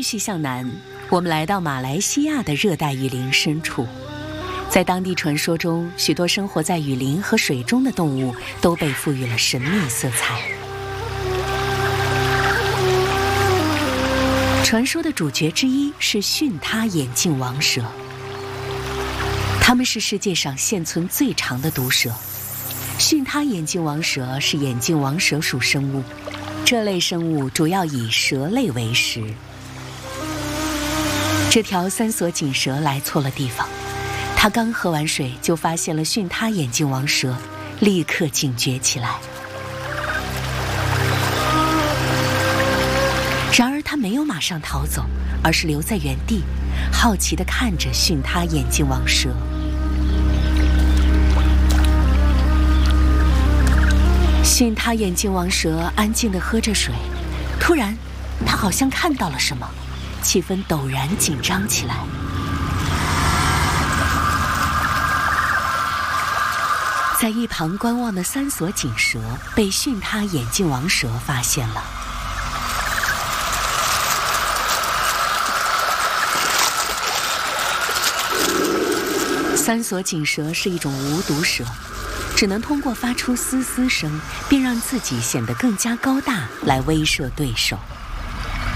续向南，我们来到马来西亚的热带雨林深处。在当地传说中，许多生活在雨林和水中的动物都被赋予了神秘色彩。传说的主角之一是巽他眼镜王蛇，它们是世界上现存最长的毒蛇。巽他眼镜王蛇是眼镜王蛇属生物，这类生物主要以蛇类为食。这条三索锦蛇来错了地方，它刚喝完水就发现了巽他眼镜王蛇，立刻警觉起来。然而它没有马上逃走，而是留在原地，好奇地看着巽他眼镜王蛇。巽他眼镜王蛇安静地喝着水，突然他好像看到了什么，气氛陡然紧张起来。在一旁观望的三索锦蛇被巽他眼镜王蛇发现了。三索锦蛇是一种无毒蛇，只能通过发出嘶嘶声，便让自己显得更加高大来威慑对手。